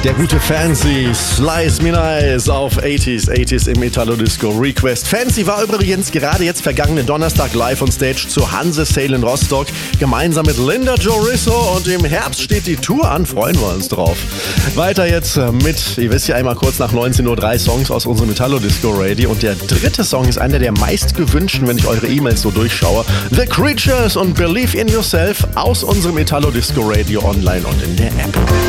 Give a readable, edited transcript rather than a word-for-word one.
Der gute Fancy, Slice Me Nice auf 80s im Italo-Disco Request. Fancy war übrigens gerade jetzt vergangenen Donnerstag live on Stage zur Hanse Sale in Rostock, gemeinsam mit Linda Joe Risso, und im Herbst steht die Tour an, freuen wir uns drauf. Weiter jetzt mit, ihr wisst ja, einmal kurz nach 19 Uhr 3 Songs aus unserem Italo-Disco Radio, und der dritte Song ist einer der meistgewünschten, wenn ich eure E-Mails so durchschaue. The Creatures und Believe in Yourself aus unserem Italo-Disco Radio online und in der App.